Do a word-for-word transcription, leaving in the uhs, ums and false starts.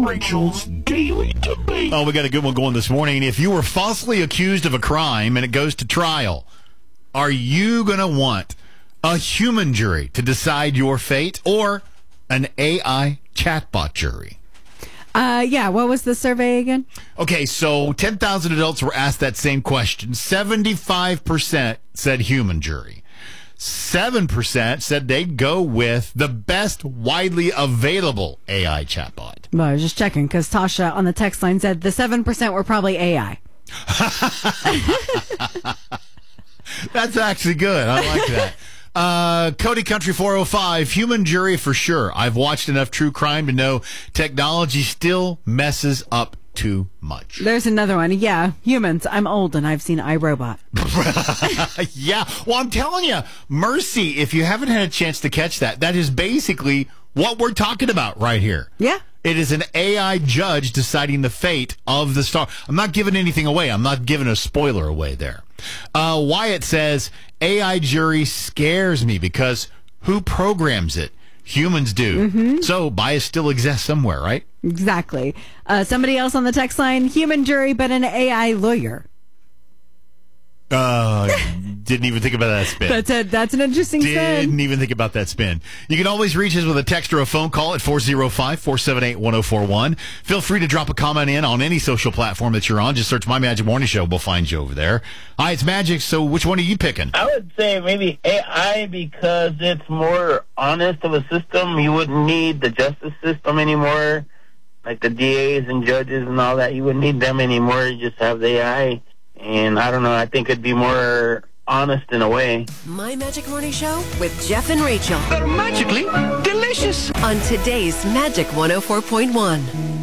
and Rachel's Daily Debate. Oh, we got a good one going this morning. If you were falsely accused of a crime and it goes to trial, are you going to want a human jury to decide your fate or an A I chatbot jury? Uh, yeah, what was the survey again? Okay, so ten thousand adults were asked that same question. seventy-five percent said human jury. seven percent said they'd go with the best widely available A I chatbot. Well, I was just checking because Tasha on the text line said the seven percent were probably A I. That's actually good. I like that. Uh, Cody Country four oh five, human jury for sure. I've watched enough true crime to know technology still messes up too much. There's another one. Yeah, humans. I'm old and I've seen iRobot. Yeah. Well, I'm telling you, Mercy, if you haven't had a chance to catch that, that is basically what we're talking about right here. Yeah. It is an A I judge deciding the fate of the star. I'm not giving anything away. I'm not giving a spoiler away there. Uh, Wyatt says, A I jury scares me because who programs it? Humans do. Mm-hmm. So bias still exists somewhere, right? Exactly. Uh, somebody else on the text line, human jury, but an A I lawyer. Uh, didn't even think about that spin. That's a, that's an interesting spin. Didn't even think about that spin. You can always reach us with a text or a phone call at four oh five, four seven eight, one oh four one. Feel free to drop a comment in on any social platform that you're on. Just search My Magic Morning Show. We'll find you over there. Hi, it's Magic. So which one are you picking? I would say maybe A I because it's more honest of a system. You wouldn't need the justice system anymore, like the D As and judges and all that. You wouldn't need them anymore. You just have the A I. And I don't know, I think it'd be more honest in a way. My Magic Morning Show with Jeff and Rachel. They're magically delicious. On today's Magic one oh four point one.